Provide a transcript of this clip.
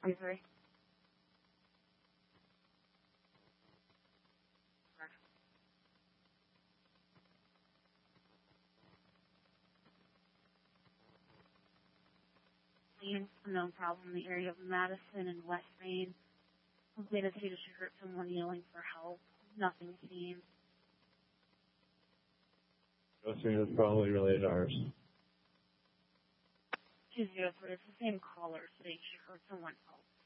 23. Unknown problem in the area of Madison and West Main. Completed stated she heard someone yelling for help. Nothing seen. Assuming it's probably related to ours. 203. It's the same caller saying she heard someone help.